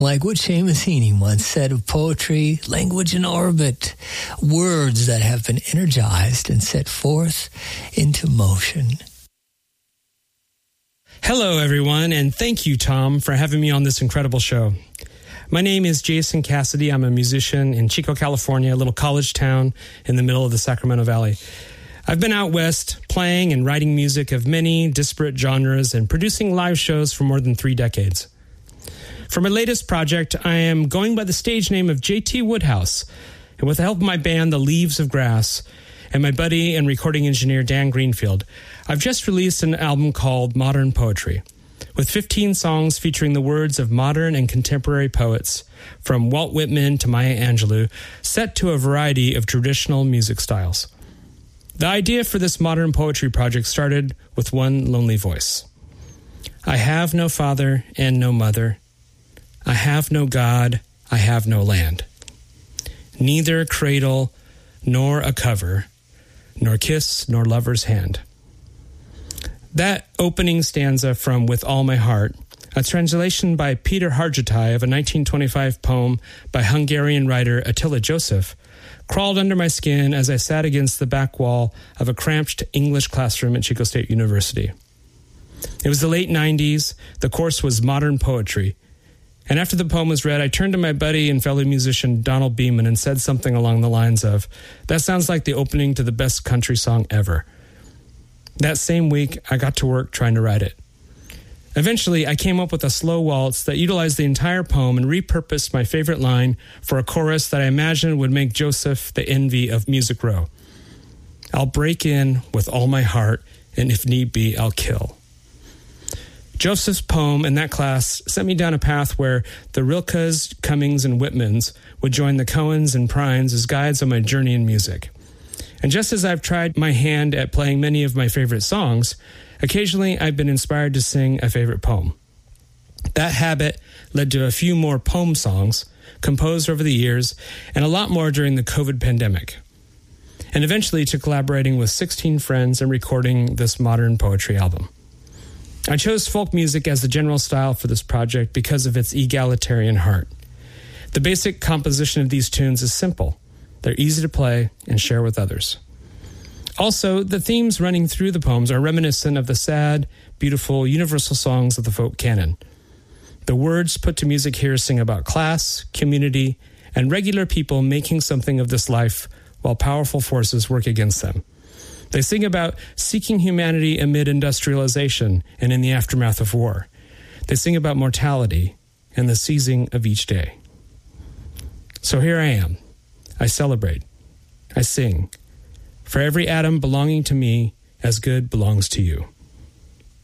Like what Seamus Heaney once said of poetry, language in orbit, words that have been energized and set forth into motion. Hello, everyone, and thank you, Tom, for having me on this incredible show. My name is Jason Cassidy. I'm a musician in Chico, California, a little college town in the middle of the Sacramento Valley. I've been out west playing and writing music of many disparate genres and producing live shows for more than 3 decades. For my latest project, I am going by the stage name of J.T. Woodhouse, and with the help of my band, The Leaves of Grass, and my buddy and recording engineer, Dan Greenfield, I've just released an album called Modern Poetry, with 15 songs featuring the words of modern and contemporary poets, from Walt Whitman to Maya Angelou, set to a variety of traditional music styles. The idea for this modern poetry project started with one lonely voice. I have no father and no mother. I have no God, I have no land. Neither cradle nor a cover, nor kiss nor lover's hand. That opening stanza from With All My Heart, a translation by Peter Hargitai of a 1925 poem by Hungarian writer Attila Joseph, crawled under my skin as I sat against the back wall of a cramped English classroom at Chico State University. It was the late 90s. The course was modern poetry. And after the poem was read, I turned to my buddy and fellow musician Donald Beeman and said something along the lines of, "That sounds like the opening to the best country song ever." That same week, I got to work trying to write it. Eventually, I came up with a slow waltz that utilized the entire poem and repurposed my favorite line for a chorus that I imagined would make Joseph the envy of Music Row. I'll break in with all my heart, and if need be, I'll kill. Joseph's poem in that class sent me down a path where the Rilkes, Cummings, and Whitmans would join the Cohens and Prines as guides on my journey in music. And just as I've tried my hand at playing many of my favorite songs, occasionally I've been inspired to sing a favorite poem. That habit led to a few more poem songs composed over the years and a lot more during the COVID pandemic. And eventually to collaborating with 16 friends and recording this modern poetry album. I chose folk music as the general style for this project because of its egalitarian heart. The basic composition of these tunes is simple. They're easy to play and share with others. Also, the themes running through the poems are reminiscent of the sad, beautiful, universal songs of the folk canon. The words put to music here sing about class, community, and regular people making something of this life while powerful forces work against them. They sing about seeking humanity amid industrialization and in the aftermath of war. They sing about mortality and the seizing of each day. So here I am. I celebrate. I sing. For every atom belonging to me, as good belongs to you.